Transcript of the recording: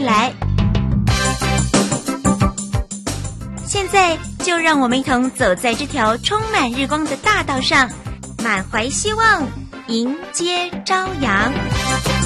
来。现在就让我们一同走在这条充满日光的大道上，满怀希望，迎接朝阳。